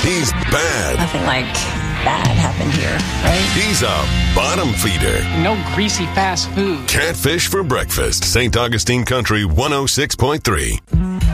He's bad. Nothing like bad happened here, right? He's a bottom feeder. No greasy fast food. Catfish for breakfast. St. Augustine Country 106.3.